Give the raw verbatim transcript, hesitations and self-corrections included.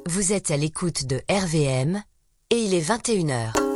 Vous êtes à l'écoute de R V M et il est vingt et une heures.